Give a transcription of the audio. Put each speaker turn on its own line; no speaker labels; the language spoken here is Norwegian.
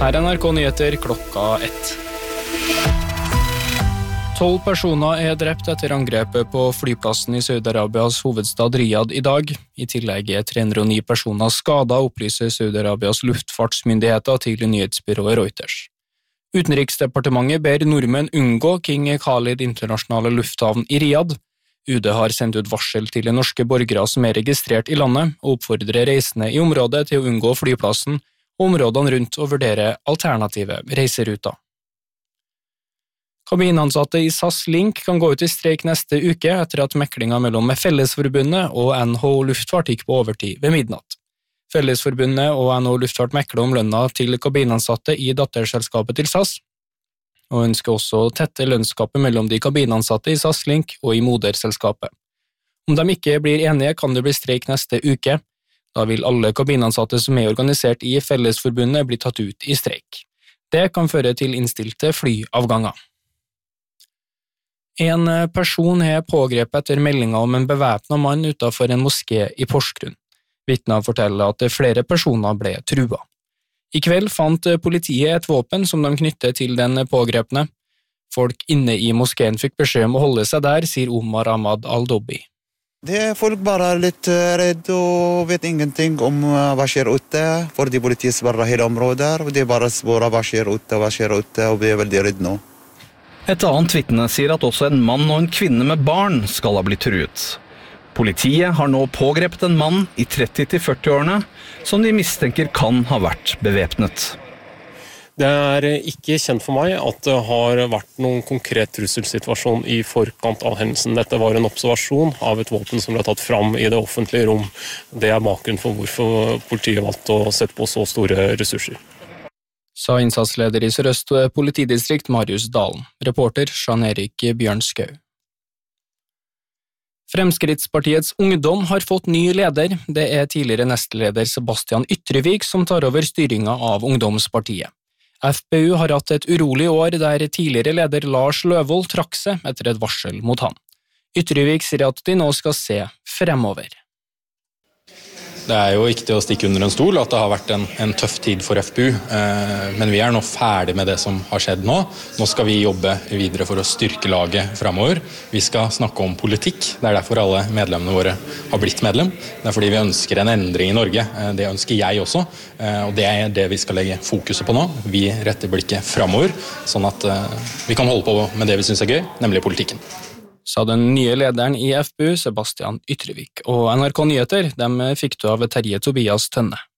Her NRK Nyheter klokka 1. 12 personer er drept etter angrepet på flyplassen i Saudi-Arabias hovedstad Riyadh i dag. I tillegg er 309 personer skadet, opplyser Saudi-Arabias luftfartsmyndigheter til nyhetsbyrået Reuters. Utenriksdepartementet ber nordmenn unngå King Khalid internasjonale lufthavn i Riyadh. UD har sendt ut varsel til de norske borgere som er registrert i landet, og oppfordrer reisende i området til å unngå flyplassen og områdene rundt og vurdere alternative reiseruter. Kabinansatte i SAS Link kan gå ut i streik neste uke etter at meklingen mellom Fellesforbundet og NHO Luftfart gikk på overtid ved midnatt. Fellesforbundet og NHO Luftfart mekler om lønna til kabinansatte i datterselskapet til SAS, og ønsker også å tette lønnsgapet mellom de kabinansatte i SAS Link og i moderselskapet. Om de ikke blir enige, kan det bli streik neste uke. Da vil alle kabinansatte som er organisert i Fellesforbundet bli tatt ut i streik. Det kan føre til innstilte flyavganger. En person er pågrepet etter meldinger om en bevæpnet mann utenfor en moské i Porsgrunn. Vitner forteller at flere personer ble truet. I kveld fant politiet et våpen som de knyttet til den pågrepne. Folk inne i moskeen fikk beskjed om å holde seg der, sier Omar Ahmad Al-Dobbi.
Det er folk bare litt redd og vet ingenting om hva skjer ute, fordi politiet sperrer hele området, og de bare spør hva skjer ute, og vi er veldig redde nå.
Et annet vitne sier at også en mann og en kvinne med barn skal ha blitt truet. Politiet har nå pågrepet en mann i 30-40-årene som de mistenker kan ha vært bevæpnet.
Det er ikke kjent for meg at det har vært noen konkret trusselsituasjon i forkant av hendelsen. Dette var en observasjon av et våpen som ble tatt fram i det offentlige rom. Det er bakgrunnen for hvorfor politiet valgte å sette på så store ressurser.
Sa innsatsleder i Sør-Øst politidistrikt Marius Dalen. Reporter Jean-Erik Bjørnskau. Fremskrittspartiets ungdom har fått ny leder. Det er tidligere nestleder Sebastian Ytrevik som tar over styringen av ungdomspartiet. FPU har hatt et urolig år der tidligere leder Lars Løvold trakk seg etter et varsel mot han. Ytrevik sier at de nå skal se fremover.
Det er jo ikke til å stikke under en stol at det har vært en tøff tid for FPU, men vi er nå ferdig med det som har skjedd nå. Nå skal vi jobbe videre for å styrke laget fremover. Vi skal snakke om politikk, det er derfor alle medlemmene våre har blitt medlem. Det er fordi vi ønsker en endring i Norge, det ønsker jeg også, og det er det vi skal legge fokuset på nå. Vi retter blikket fremover, sånn at vi kan holde på med det vi synes er gøy, nemlig politikken.
Sa den nye lederen i FPU, Sebastian Ytrevik. Og NRK Nyheter, dem fikk du av Terje Tobias Tønne.